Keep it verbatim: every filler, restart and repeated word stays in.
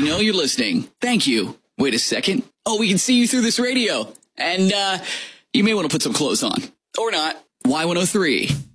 know you're listening. Thank you. Wait a second. Oh, we can see you through this radio. And uh, you may want to put some clothes on. Or not. Y one oh three.